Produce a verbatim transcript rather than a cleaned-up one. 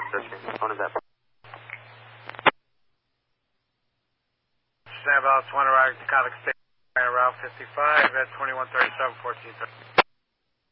Search me. Phone is up. Snap out, Swanner Route, Conic State, Route fifty-five at twenty-one thirty-seven, fourteen thirty.